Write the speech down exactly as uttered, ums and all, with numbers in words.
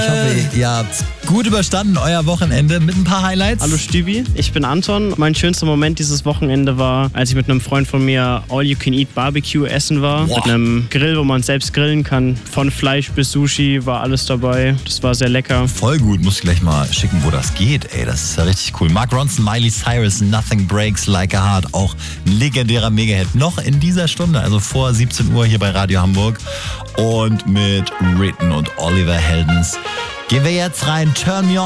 Ich hoffe, ihr habt gut überstanden, euer Wochenende mit ein paar Highlights. Hallo Stübi, ich bin Anton. Mein schönster Moment dieses Wochenende war, als ich mit einem Freund von mir All-You-Can-Eat-Barbecue essen war. Boah. Mit einem Grill, wo man selbst grillen kann. Von Fleisch bis Sushi war alles dabei. Das war sehr lecker. Voll gut, muss ich gleich mal schicken, wo das geht. Ey, das ist ja richtig cool. Mark Ronson, Miley Cyrus, Nothing Breaks Like a Heart. Auch ein legendärer Mega-Hit. Noch in dieser Stunde, also vor siebzehn Uhr hier bei Radio Hamburg. Und mit Ritten und Oliver Heldens gehen wir jetzt rein. Turn Me On.